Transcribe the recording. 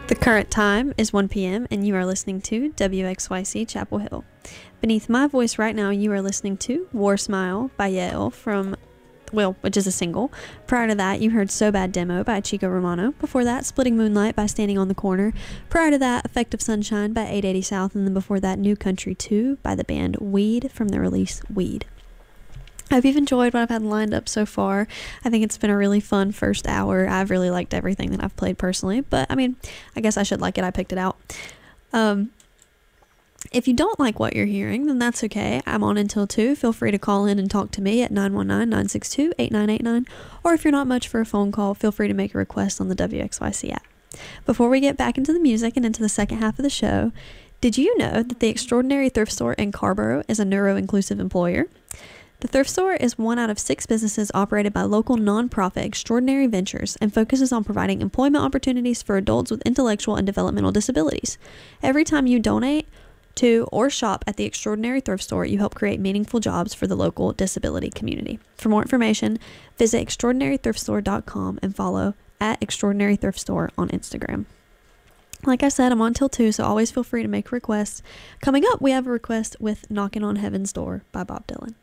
The current time is 1 p.m. and you are listening to WXYC Chapel Hill. Beneath my voice right now, you are listening to War Smile by Yael which is a single. Prior to that, you heard So Bad Demo by Chico Romano. Before that, Splitting Moonlight by Standing on the Corner. Prior to that, Effect of Sunshine by 880 South. And then before that, New Country 2 by the band Weed from the release Weed. I hope you've enjoyed what I've had lined up so far. I think it's been a really fun first hour. I've really liked everything that I've played personally, but I mean, I guess I should like it. I picked it out. If you don't like what you're hearing, then that's okay. I'm on until 2. Feel free to call in and talk to me at 919-962-8989. Or if you're not much for a phone call, feel free to make a request on the WXYC app. Before we get back into the music and into the second half of the show, did you know that the Extraordinary Thrift Store in Carborough is a neuro-inclusive employer? The thrift store is one out of 6 businesses operated by local nonprofit Extraordinary Ventures and focuses on providing employment opportunities for adults with intellectual and developmental disabilities. Every time you donate to or shop at the Extraordinary Thrift Store, you help create meaningful jobs for the local disability community. For more information, visit extraordinarythriftstore.com and follow at Extraordinary Thrift Store on Instagram. Like I said, I'm on till 2, so always feel free to make requests. Coming up, we have a request with Knocking on Heaven's Door by Bob Dylan.